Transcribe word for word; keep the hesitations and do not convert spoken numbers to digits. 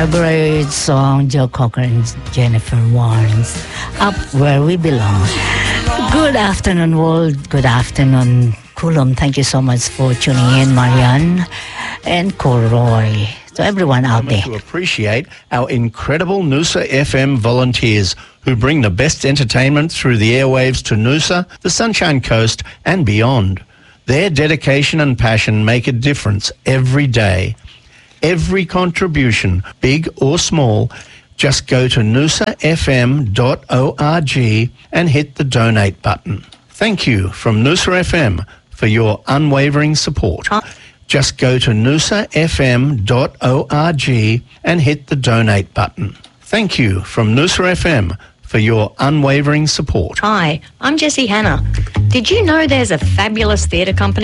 favorite song, Joe Cocker and Jennifer Warnes, Up Where We Belong. Good afternoon, world. Good afternoon, Kulum. Thank you so much for tuning in, Marianne and Roy. To everyone out there. To appreciate our incredible Noosa F M volunteers who bring the best entertainment through the airwaves to Noosa, the Sunshine Coast and beyond. Their dedication and passion make a difference every day. Every contribution, big or small, just go to noosa f m dot org and hit the donate button. Thank you from Noosa F M for your unwavering support. Just go to noosa f m dot org and hit the donate button. Thank you from Noosa F M for your unwavering support. Hi, I'm Jessie Hanna. Did you know there's a fabulous theatre company